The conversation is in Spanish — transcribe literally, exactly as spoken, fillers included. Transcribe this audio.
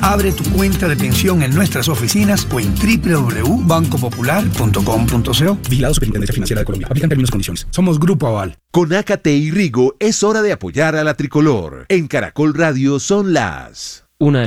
Abre tu cuenta de pensión en nuestras oficinas o en doble u doble u doble u punto banco popular punto com punto co. Vigilado Superintendencia Financiera de Colombia. Aplican términos y condiciones. Somos Grupo Aval. Con Ácate y Rigo es hora de apoyar a la tricolor. En Caracol Radio son las